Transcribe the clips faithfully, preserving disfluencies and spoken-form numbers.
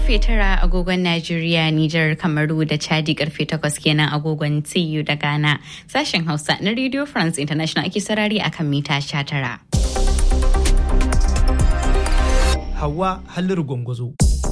karfe tara agogon Najeriya, Nijar, Kamaru da Chadi karfe takwas kenan agogon T U da Ghana. Sashen Hausa na Radio France International ake sarari akan mita sha tara. Hawa Halliru Gwangwazo.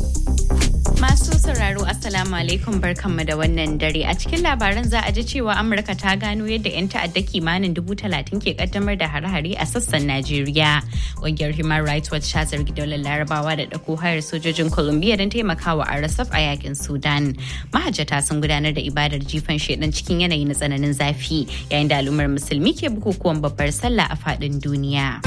Masu sauraro Assalamu alaikum barkanmu da wannan dare. A cikin labaran za a ji cewa Amurka ta gano yadda 'yan ta'adda kimanin dubu talatin ke kaddamar da hare-hare a sassan Najeriya. Ƙungiyar Human Rights Watch ta zargi daular Larabawa da ɗauko hayar sojojin Colombia don taimakawa R S F a yakin Sudan. Mahajjata sun gudanar da ibadar jifan shedan cikin yanayi na tsananin zafi yayin da al'ummar musulmi ke bukukuwan babbar sallah a faɗin duniya.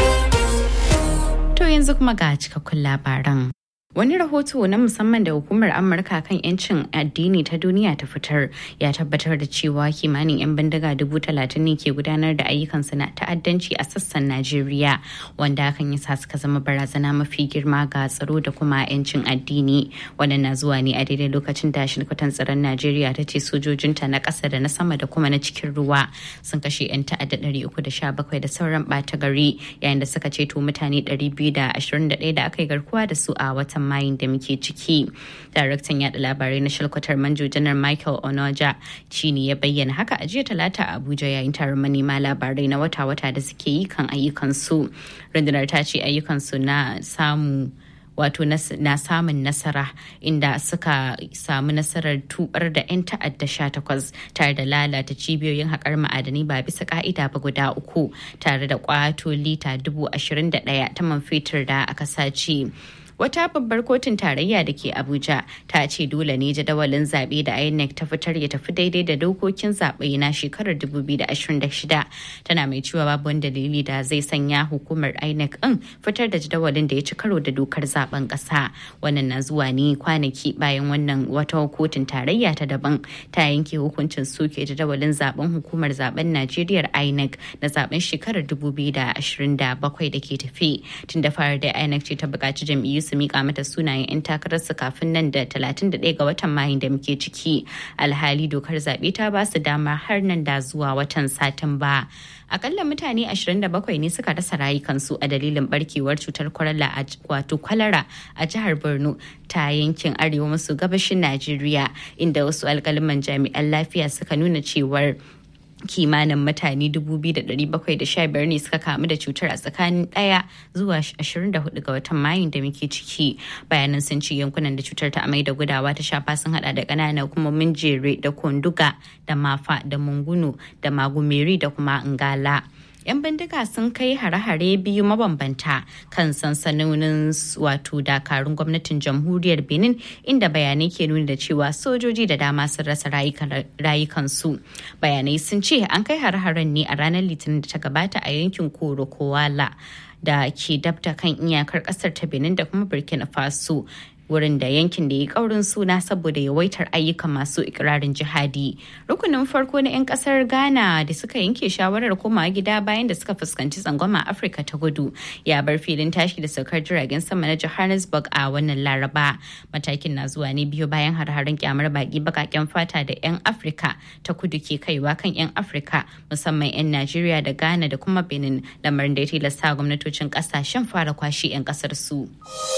To yanzu kuma ga cikakkun labaran. Wani rahoto na musamman da hukumar Amurka kan 'yancin addini ta duniya ta fitar ya tabbatar da cewa kimanin 'yan bindiga dubu talatin ne ke gudanar da ayyukansu na ta'addanci a sassan Najeriya, wanda hakan ya sa suka zama barazana mafi girma ga tsaro da kuma 'yancin addini. Wannan na zuwa ne a daidai lokacin da shirkutan tsaron Najeriya ta ce sojojinta na ƙasa da na sama da kuma na cikin ruwa sun kashe 'yan ta'adda ɗari uku da sha bakwai da sauran ɓata gari, yayin da suka ceto mutane ɗari biyu da ashirin da ɗaya da aka yi garkuwa da su a watan mayin da muke ciki. Daraktan yada labarai na shalkwatar manjo janar Michael Onoja shi ne ya bayyana haka a jiya talata a Abuja yayin taron manema labarai na wata-wata da suke yi kan ayyukansu. Rundunar ta ce ayyukansu na samu wato na samun nasara inda suka samu nasarar tubar da 'yan ta'adda sha takwas tare da lalata cibiyoyin haƙar ma'adanai ba bisa ka'ida ba guda uku tare da kwato lita dubu ashirin da ɗaya ta man fetur da aka sace. Wata babbar kotun tarayya da ke Abuja ta ce dole ne jadawalin zaɓe da I N E C ta fitar ya tafi daidai da dokokin zaɓe na shekarar dubu biyu da ashirin da shida. Tana mai cewa babu wani dalili da zai sanya hukumar I N E C ɗin fitar da jadawalin da ya ci karo da dokar zaben ƙasa. Wannan na zuwa ne kwanaki bayan wannan wata kotun tarayya ta daban ta yanke hukuncin soke jadawalin zaben hukumar zaben Najeriya I N E C na zaben shekarar dubu biyu da ashirin da bakwai da ke tafi. Tun da fara da I N E C ce ta buƙaci jam'iyyu su mika mata sunayen 'yan takararsu kafin nan da talatin da ɗaya ga watan Mayun da muke ciki. Alhali dokar zaɓe ta ba su dama har nan da zuwa watan Satumba. Akalla mutane ashirin da bakwai ne suka rasa rayukansu a dalilin barkewar cutar kwalara a wato kwalara a jihar Borno ta yankin arewa maso gabashin Najeriya, inda wasu alƙaliman jami'an lafiya suka nuna cewar kimanin mutane dubu biyu da ɗari bakwai da sha biyar ne suka kamu da cutar a tsakanin ɗaya zuwa ashirin da hudu ga watan Mayun da muke ciki. Bayanan sun ce yankunan da cutar ta amai da gudawa ta shafa sun hada da ƙananan hukumomin Jere da Konduga da Mafa da Munguno da Magumeri da kuma Ngala. 'Yan bindiga sun kai hare-hare biyu mabambanta kan sansanonin wato dakarun gwamnatin jamhuriyar Benin, inda bayanai ke nuni da cewa sojoji da dama sun rasa rayukansu. Bayanai sun ce an kai hare-haren ne a ranar Litinin da ta gabata a yankin Koro Kowala da ke dabta kan iyakar kasar ta Benin da kuma Burkina Faso, wurin da yankin da ya kaurin suna saboda yawaitar ayyukan masu ikirarin jihadi. Rukunin farko na 'yan kasar Ghana da suka yanke shawarar komawa gida bayan da suka fuskanci tsangwama Afirka ta Kudu ya bar filin tashi da saukar jiragen sama na Johannesburg a wannan Laraba. Matakin na zuwa ne biyu bayan har-haren kyamar baki bakaken fata da 'yan Afirka ta Kudu ke kaiwa kan 'yan Afirka, musamman 'yan Najeriya da Ghana da kuma Benin, lamarin da ya tilasta gwamnatocin kasashen fara kwashe 'yan kasar su.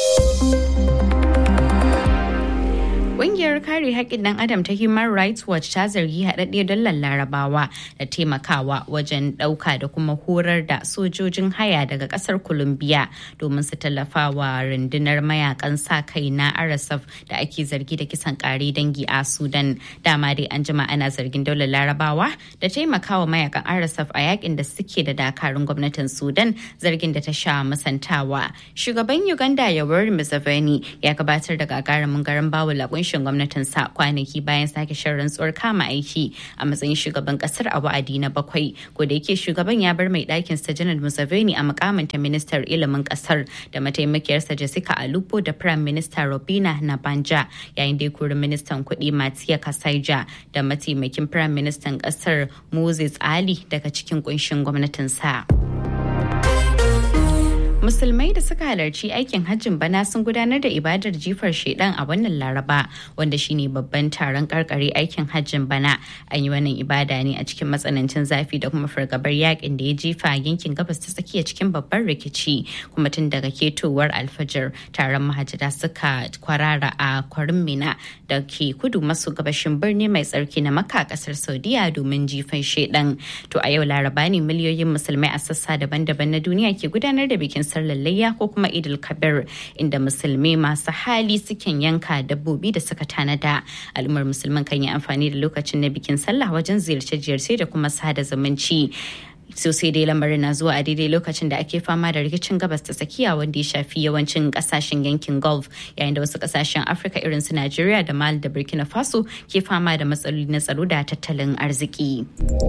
Ƙungiyar kare haƙƙin ɗan adam ta Human Rights Watch ta zargi haɗaɗɗiyar dallar Larabawa da taimakawa wajen ɗauka da kuma horar da sojojin haya daga ƙasar Colombia domin su tallafa wa rundunar mayakan sa kai na R S F da ake zargi da kisan ƙare dangi a Sudan. Dama dai an jima ana zargin daular Larabawa da taimakawa mayakan R S F a yakin da suke da dakarun gwamnatin Sudan, zargin da ta sha musantawa. Shugaban Uganda Yoweri Museveni ya gabatar da gagarumin garan bawul kunshin gwamnatin sa kwanaki bayan sake shan rantsuwar kama aiki a matsayin shugaban kasar a wa'adi na bakwai. Ko da yake shugaban ya bar mai ɗakin sa Janar Museveni a mukaminta ministar ilimin kasar da mataimakiyarsa Jessica Alupo da Prime Minister Robina Nabanja, yayin da ya kori ministan kuɗi Matia Kasaija da mataimakin Prime Minister kasar Moses Ali daga cikin kunshin gwamnatin sa. Musulmai da suka halarci aikin hajjin bana sun gudanar da ibadar jifar shedan a wannan Laraba, wanda shine babban taron karkare aikin hajjin bana. An yi wannan ibada ne a cikin matsanancin zafi da kuma fargabar yakin da ya jefa yankin gabas ta tsakiya cikin babban rikici, kuma tun daga ketowar alfajir taron mahajjata suka kwarara a kwarin Mina da ke kudu maso gabashin birni mai tsarki na Makka, kasar Saudiya, domin jifan shedan. To a yau Laraba ne miliyoyin musulmai a sassa daban-daban na duniya ke gudanar da bikin sallar layya ko kuma Idul Kabir, inda musulmai masu hali sukan yanka dabbobi da suka tanada. Al'ummar musulman kan yi amfani da lokacin na bikin sallah wajen ziyarce-ziyarce da kuma sada zumunci. Sosai dai lamarin na zuwa a daidai lokacin da ake fama da rikicin gabas ta tsakiya wanda ya shafi yawancin kasashen yankin Gulf, yayin da wasu kasashen Afirka irin su Najeriya da Mali da Burkina Faso ke fama da matsaloli na tsaro da tattalin arziki.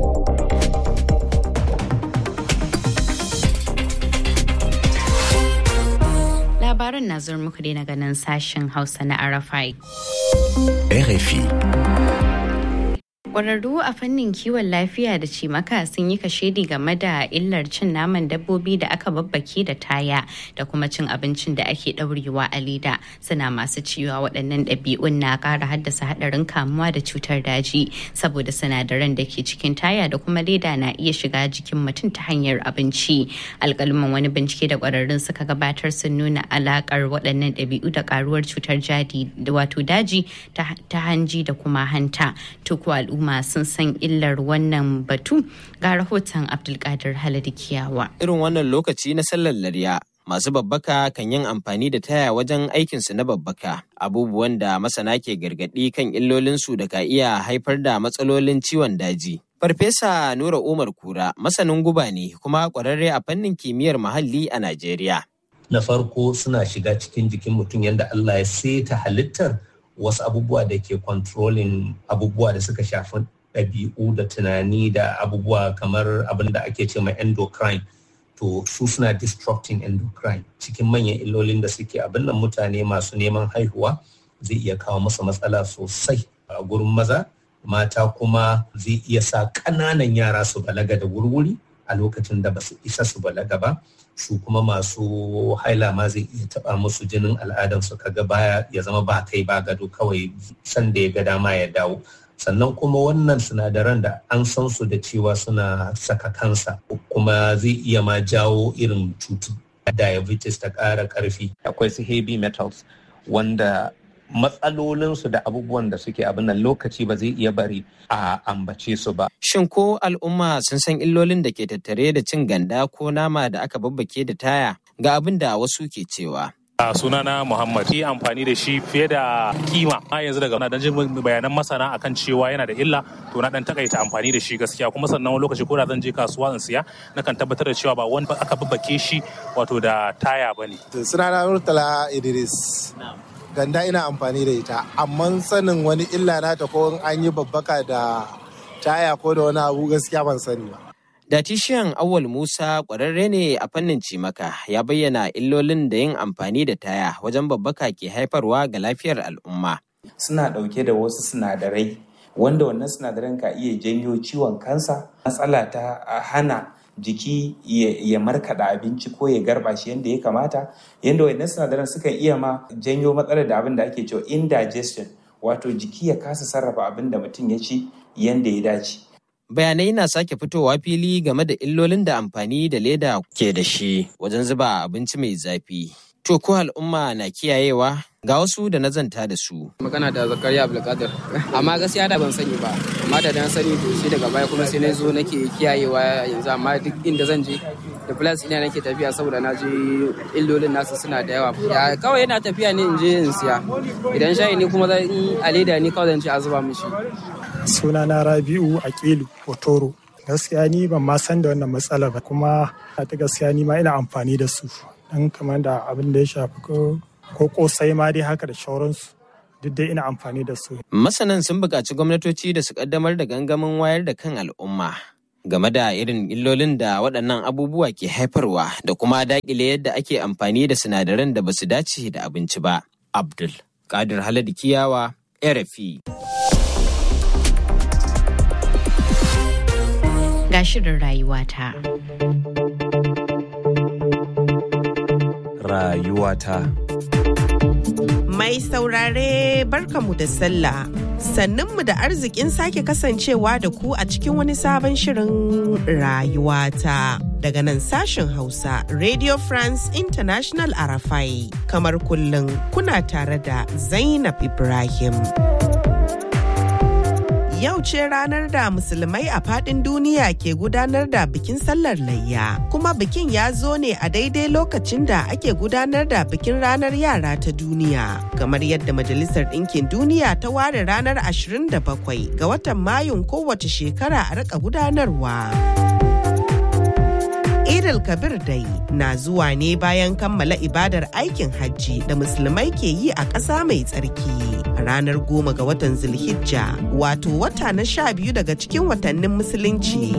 Labaran na zuwa muku dai na ganin sashen Hausa na R F I. R F I. Ƙwararru a fannin kiwon lafiya da cimaka sun yi kashedi game da illar cin naman dabbobi da aka babbake da taya da kuma cin abincin da ake ɗaurewa a leda, suna masu cewa waɗannan ɗabi'un na ƙara haddasa haɗarin kamuwa da cutar daji saboda sinadaran da ke cikin taya da kuma leda na iya shiga jikin mutum ta hanyar abinci. Alƙaluman wani bincike da ƙwararrun suka gabatar sun nuna alaƙar waɗannan ɗabi'u da ƙaruwar cutar jadi wato daji ta hanji da kuma hanta. Tuku al'umma sun san illar wannan batu, ga rahoton Abdulkadir Haladi Kiyawa. Irin wannan lokaci na sallar Layya, masu babbaka kan yin amfani da taya wajen aikinsu na babbaka, abubuwan da masana ke gargaɗi kan illolinsu da ka iya haifar da matsalolin ciwon daji. Farfesa Nura Umar Kura masanin guba ne kuma ƙwararre a fannin kimiyyar muhalli a Najeriya. Na farko suna shiga cikin jikin mutum yadda Allah ya seta halittar wasu abubuwa da ke controlling abubuwa da suka shafi ɗabi'u da tunani da abubuwa kamar abin da ake ce ma endocrine, to su suna disrupting endocrine. Cikin manyan illolin da suke abin nan mutane masu neman haihuwa zai iya kawo masa matsala sosai a gurin maza, mata kuma zai iya sa ƙananan yara su balaga da wurwuri a lokacin da ba su isa su balaga ba. Su kuma masu haila ma zai iya taba musu jinin al'adansu kaga baya ya zama ba kai ba gado, kawai san da ya ga dama ya dawo. Sannan kuma wannan sinadaran da an san su da cewa suna saka kansa kuma zai iya ma jawo irin cutu diabetes ta ƙara ƙarfi. Akwai su heavy metals wanda matsalolinsu da abubuwan da suke abin nan lokaci ba zai iya bari a ambace su ba. Shin ko al'umma sun san illolin da ke tattare da cin ganda ko nama da aka babbake da taya? Ga abin da wasu ke cewa. A sunana Muhammad, yi amfani da shi fiye da kima. A yanzu daga na dan jin bayanan masana akan cewa yana da illa, to na dan takaita amfani da shi gaskiya. Kuma sannan wani lokaci ko da zan je kasuwa in siya, nakan tabbatar da cewa ba wanda aka babbake shi wato da taya bane. Sunana Murtala Idris. Ganda ina amfani da ita, amma sanin wani illa nata ko an yi babbaka da taya ko da wani abu gaskiya ban sani ba. Datishiyan Awwal Musa ƙwararre ne a fannin cimaka, ya bayyana illolin da yin amfani da taya wajen babbaka ke haifarwa ga lafiyar al'umma. Suna ɗauke da wasu sinadarai wanda wannan sinadaran ka iya janyo ciwon kansa, matsala ta hana jiki ya markaɗa abinci ko ya garba shi yadda ya kamata, yadda wannan sinadaran sukan iya ma janyo matsalar da abin da ake cewa indigestion, wato jiki ya kasa sarrafa abin da mutum ya ci yadda ya dace. Bayanai na sake fitowa fili game da illolin da amfani da leda ke da shi wajen zuba abinci mai zafi. To ko al'umma na kiyayewa? Ga wasu da na zanta da su. Magana da Zakariya Abdulkadir. Amma gaskiya da ban sani ba. Amma da dan sani to sai daga baya kuma sai na zo nake kiyayewa yanzu, amma duk inda zan je da plus ina nake tafiya saboda na je illolin nasu suna da yawa. Ya kawai yana tafiya ne in je in siya. Idan shayi ne kuma zan a leda ne kawai zan ci a zuba mishi. Sunana Rabi'u Aqilu Otoro. Gaskiya ni ban ma san da wannan matsala ba, kuma a ta gaskiya ni ma ina amfani da su. Dan kamar da abin da ya shafi ko ko kosai ma dai haka da shauransu, duk dai ina amfani da su. Masanan sun buƙaci gwamnatoci da su kaddamar da gangamin wayar da kan al'umma game da irin illolin da waɗannan abubuwa ke haifarwa da kuma daƙile yadda ake amfani da sinadaran da ba su dace da abinci ba. Abdul Kadir Haladi Kiyawa, R F I. Ga shirin rayuwata. rayuwata. Mai saurare barkamu da sallah. Sannunmu da arzikin sake kasancewa da ku a cikin wani sabon shirin rayuwata. Daga nan sashen Hausa, Radio France International Arafai. Kamar kullum kuna tare da Zainab Ibrahim. Yau ce ranar da musulmai a faɗin duniya ke gudanar da bikin sallar layya. Kuma bikin ya zo ne a daidai lokacin da ake gudanar da bikin ranar yara ta duniya. Kamar yadda Majalisar Ɗinkin Duniya ta ware ranar ashirin da bakwai ga watan Mayun kowace shekara a rika gudanarwa. Idil Kabir dai na zuwa ne bayan kammala ibadar aikin hajji da musulmai ke yi a ƙasa mai tsarki a ranar goma ga watan Zulhijja, wato wata na sha biyu daga cikin watannin musulunci.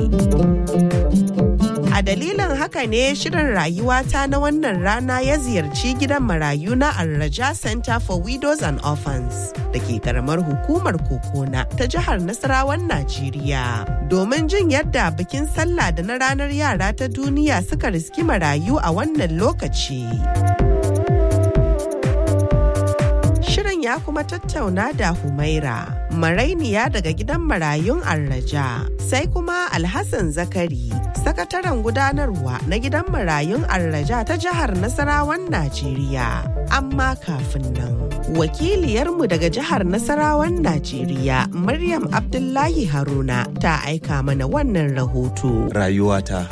A dalilin haka ne shirin rayuwata na wannan rana ya ziyarci gidan marayu na Al-Raja Center for Widows and Orphans da ke karamar hukumar Kokona ta jihar Nasarawan Najeriya. Domin jin yadda bikin sallah da na ranar yara ta duniya suka riski marayu a wannan lokaci. Shirin ya kuma tattauna da Humaira, marainiya daga gidan marayun Al-Raja, sai kuma Alhassan Zakari, sakataren gudanarwa na gidan marayun Al-Raja ta jihar Nasarawan Najeriya. Amma kafin nan, wakiliyarmu daga jihar Nasarawan Najeriya, Maryam Abdullahi Haruna, ta aika mana wannan rahoto. Rayuwata.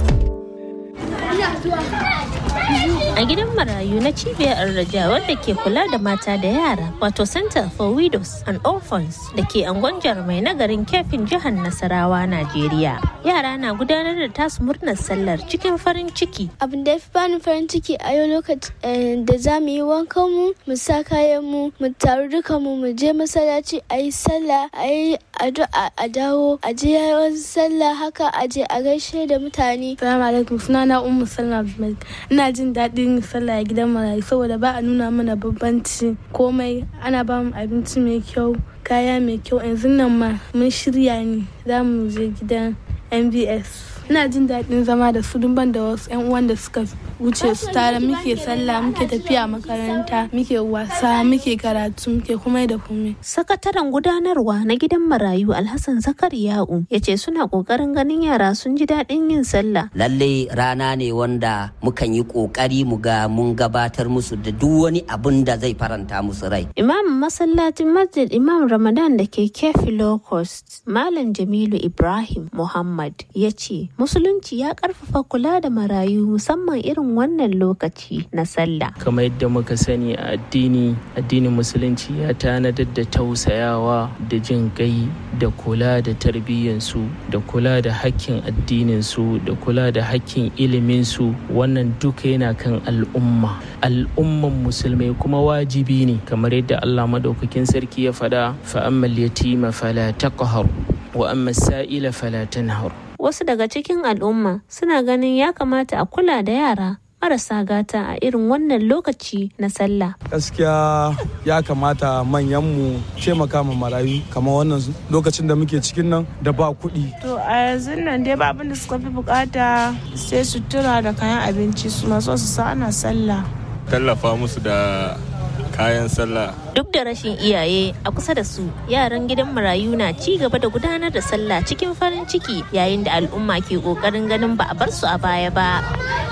A gidan marayu na cibiyar Al-Raja wadda ke kula da mata da yara, wato Center for Widows and Orphans da ke angon Jarmai na garin Kefin jihar Nasarawa, Najeriya. Yara na gudanar da tasu murnar sallar cikin farin ciki. Abin da ya fi bani farin ciki a yau lokacin da za mu yi wankan mu, mu sa kayan mu, mu taru duka mu, mu je masallaci a yi sallah, a yi addu'a, a dawo, a je yawan sallah haka, a je a gaishe da mutane. Assalamu alaikum, sunana Ummu Salma Abdul. Ina jin daɗin sallah a gidan marayu saboda ba a nuna mana bambanci komai, ana ba mu abinci mai kyau, kaya mai kyau. Yanzu nan ma mun shirya ne za mu je gidan M B S. Ina jin daɗin zama da su ban da wasu 'yan uwan da suka wuce su tare, muke sallah, muke tafiya makaranta, muke wasa, muke karatu, muke komai da komai. Sakataren gudanarwa na gidan marayu Alhassan Zakariya'u ya ce suna ƙoƙarin ganin yara sun ji daɗin yin sallah. Lalle rana ne wanda mukan yi ƙoƙari mu ga mun gabatar musu da duk wani abin da zai faranta musu rai. Imamin masallacin Masjid Imam Ramadan da ke Kefi Low Cost, Malam Jamilu Ibrahim Muhammad ya ce Musulunci ya karfafa kula da marayu musamman irin wannan lokaci na sallah. Kamar yadda muka sani a addini, addinin Musulunci ya tanadar da tausayawa da jin kai da kula da tarbiyyansu da kula da hakkin addininsu da kula da hakkin iliminsu. Wannan duka yana kan al'umma. Al'umman musulmai kuma wajibi ne kamar yadda Allah madaukakin sarki ya faɗa, fa ammal yatima fala taqhar wa amma sa'ila fala tanhar. Wasu daga cikin al'umma suna ganin ya kamata a kula da yara marasa gata a irin wannan lokaci na sallah. Gaskiya ya kamata manyanmu taimaka ma marayu kamar wannan lokacin da muke cikin nan da ba kuɗi. To a yanzu nan dai ba abin da suka fi bukata sai sutura da kayan abinci su maso su sa ana sallah. Tallafa musu da kayan sallah. Duk da rashin iyaye a kusa da su, yaran gidan marayu na ci gaba da gudanar da sallah cikin farin ciki yayin da al'umma ke kokarin ganin ba a bar su a baya ba.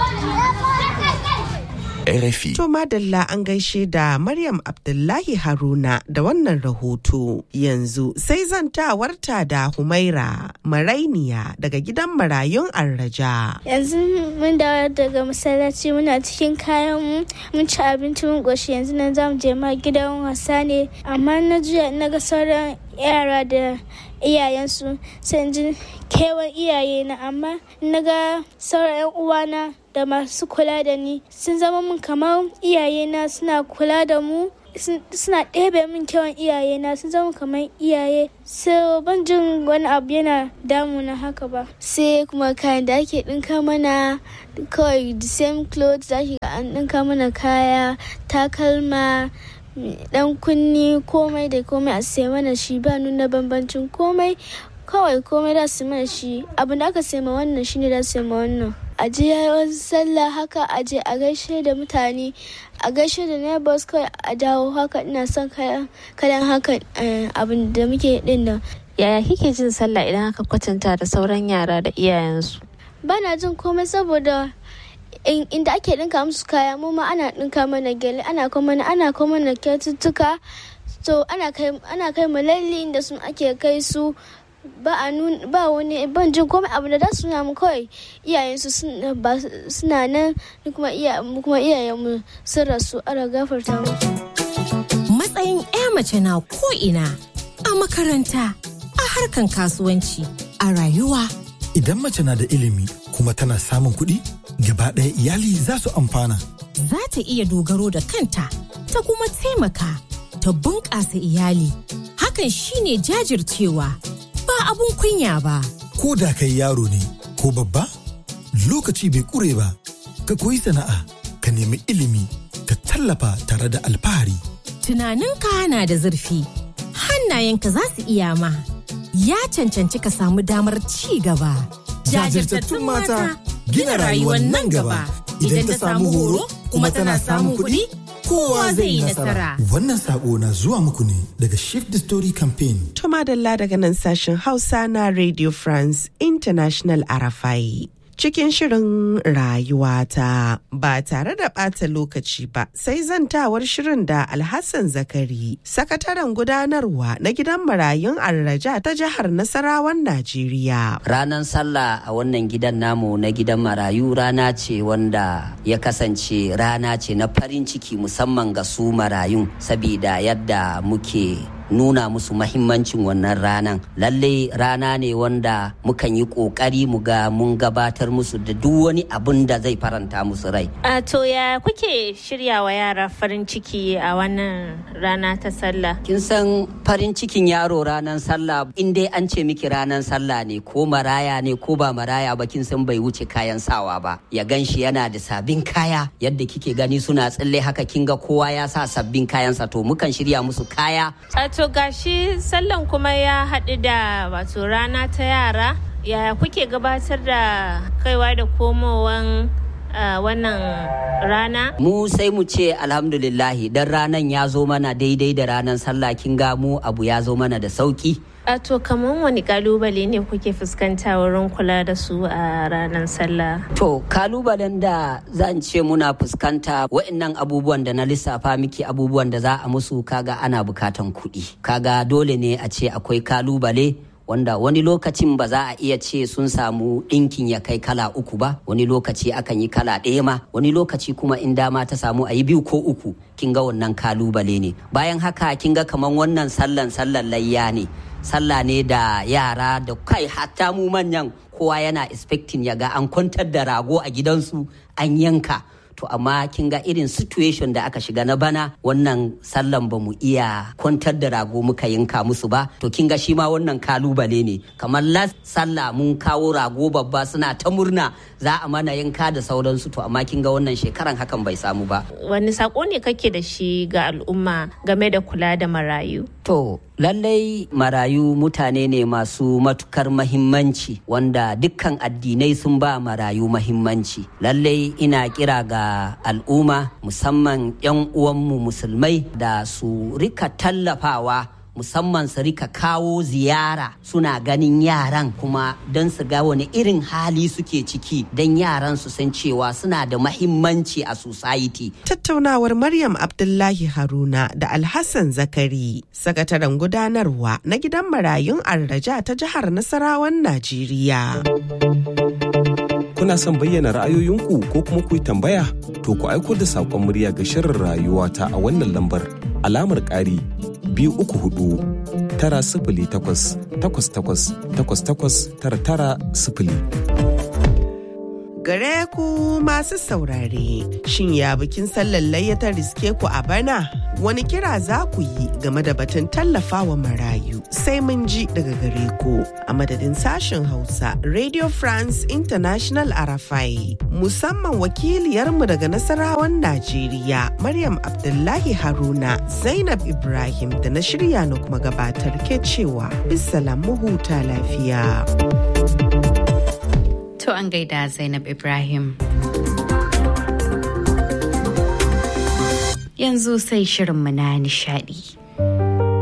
R F I. To madalla an gaishe da Maryam Abdullahi Haruna da wannan rahoto. Yanzu sai zantawarta da Humaira, marainiya daga gidan marayun Al-Raja. Yanzu mun dawo daga masallaci, muna cikin kayan mu, mun ci abinci mun goshi, yanzu nan zamu je ma gidan wasa ne, amma na juya na ga sauran yara da iyayensu sai ji kewan iyaye na, amma na ga sauran yan uwana da masu kula da ni sun zama min kamar iyayena, suna kula da mu, suna ɗebe min kewan iyayena, sun zama kamar iyaye. So ban jin wani abu yana damuna haka ba. Sai kuma kayan da ake ɗinka mana kawai the same clothes, da an ɗinka mana kaya, takalma, dan kunni, komai da komai a sai mana shi, ba nuna bambancin komai, kawai komai da su mana shi. Abin da aka sai ma wannan shine da su ma wannan. a je yayin sallah haka a je a gaishe da mutane a gaishe da neighbors kai a dawo haka. Ina son kayan kalan haka abin da muke din nan. Yaya kike jin sallah idan aka kwatanta da sauran yara da iyayensu? Bana jin komai saboda inda ake dinka musu kaya mu ma ana dinka mana gele, ana kuma ana kuma mana kyaututtuka, to ana kai ana kai mu lalle inda sun ake kai su. Ba a nun ba wani ban jin komai abu da su na mu kawai iyayensu suna nan kuma iya kuma iyayenmu sun rasu, ana gafarta musu. Matsayin 'ya mace na ko ina, a makaranta, a harkan kasuwanci, a rayuwa. Idan mace na da ilimi kuma tana samun kuɗi, gaba ɗaya iyali za su amfana. Za ta iya dogaro da kanta, ta kuma taimaka, ta bunƙasa iyali. Hakan shine jajircewa, ba abun kunya ba. Ko da kai yaro ne ko babba, lokaci bai ƙure ba. Ka koyi sana'a, ka nemi ilimi, ka tallafa tare da alfahari. Tunaninka na da zurfi, hannayenka za su iya ma. Ya cancanci ka samu damar ci gaba. Jajirtattun mata gina rayuwar nan gaba. Idan ta samu horo kuma tana samun kuɗi, kowa zai yi nasara. Wannan sako na zuwa muku ne daga Shift the Story Campaign. To madalla daga nan sashen Hausa na Radio France International Arafai. Cikin shirin rayuwata ba tare da ɓata lokaci ba sai zantawar shirin da Alhassan Zakari, sakataren gudanarwa na gidan marayun Arraja ta jihar Nasarawan Najeriya. Ranar sallah a wannan gidan namu na gidan marayu rana ce wanda ya kasance rana ce na farin ciki musamman ga su marayun, sabida yadda muke nuna musu mahimmancin wannan ranan. Lalle rana ne wanda mukan yi kokari mu ga mun gabatar musu da duk wani abin da zai faranta musu rai. A to ya kuke shirya wa yara farin ciki a wannan rana ta sallah? Kin san farin cikin yaro ranar sallah, in dai an ce miki ranar sallah ne, ko maraya ne ko ba maraya ba, kin san bai wuce kayan sawa ba. Ya ganshi yana da sabbin kaya yadda kike gani suna tsalle haka, kin ga kowa ya sa sabbin kayansa, to mukan shirya musu kaya. To gashi sallan kuma ya haɗu da wato rana ta yara, yaya kuke gabatar da kaiwa da komowan uh, wannan rana? Mu sai mu ce alhamdulillahi, dan ranan ya zo mana daidai da ranar sallah, kin ga mu abu ya zo mana da sauki. A to kaman wani kalubale ne kuke fuskanta wurin kula da su a ranar sallah? To kalubalen da zan ce muna fuskanta wa'annan abubuwan da na lissafa miki, abubuwan da za a musu, kaga ana bukatan kuɗi. Kaga dole ne a ce akwai kalubale wanda wani lokacin ba za a iya ce sun samu ɗinkin ya kai kala uku ba, wani lokaci akan yi kala ɗaya ma, wani lokaci kuma in dama ta samu a yi biyu ko uku, kin ga wannan kalubale ne. Bayan haka kin ga kaman wannan sallan sallan layya ne, sallah ne da yara da kai hatta mu manyan kowa yana expecting ya ga an kwantar da rago a gidansu an yanka. To amma kin ga irin situation da aka shiga na bana, wannan sallan ba mu iya kwantar da rago muka yanka musu ba, to kin ga shi ma wannan kalubale ne. Kamar last sallah mun kawo rago babba suna ta murna za a mana yanka da sauransu, to amma kin ga wannan shekaran hakan bai samu ba. Wani sako ne kake da shi ga al'umma game da kula da marayu? To lallai marayu mutane ne masu matukar mahimmanci wanda dukkan addinai sun ba marayu mahimmanci. Lallai ina kira ga al'umma musamman 'yan uwanmu musulmai da su rika tallafawa, musamman su rika kawo ziyara suna ganin yaran, kuma don su ga wani irin hali suke ciki, don yaran su san cewa suna da mahimmanci a society. Tattaunawar Maryam Abdullahi Haruna da Alhassan Zakari, sakataren gudanarwa na gidan marayun Arraja ta jihar Nasarawan Najeriya. Kuna son bayyana ra'ayoyinku ko kuma ku yi tambaya? To ku aiko da saƙon murya ga shirin rayuwata a wannan lambar alamar ƙari biyu uku hudu tara sifili takwas takwas takwas takwas takwas tara tara sifili. Gare ku masu saurare, shin ya bikin sallar layya ta riske ku a bana? Wani kira za ku yi game da batun tallafawa marayu? Sai mun ji daga gare ku. A madadin sashen Hausa, Radio France International Arafai, musamman wakiliyarmu daga Nasarawan Najeriya, Maryam Abdullahi Haruna, Zainab Ibrahim da na shirya na kuma gabatar ke cewa bisalam mu huta lafiya. To an gaida Zainab Ibrahim. Yanzu sai shirinmu na nishadi.